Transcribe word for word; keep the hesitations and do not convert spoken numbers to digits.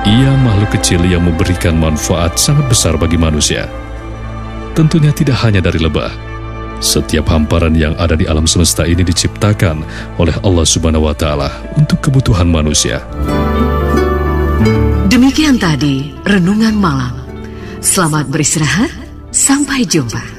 Ia makhluk kecil yang memberikan manfaat sangat besar bagi manusia. Tentunya tidak hanya dari lebah. Setiap hamparan yang ada di alam semesta ini diciptakan oleh Allah Subhanahu wa Ta'ala untuk kebutuhan manusia. Demikian tadi renungan malam. Selamat beristirahat, sampai jumpa.